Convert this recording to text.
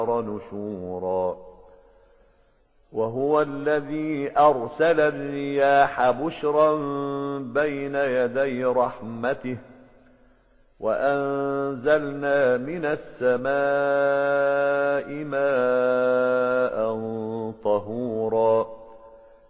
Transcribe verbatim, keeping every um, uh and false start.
نشورا وهو الذي أرسل الرياح بشرا بين يدي رحمته، وأنزلنا من السماء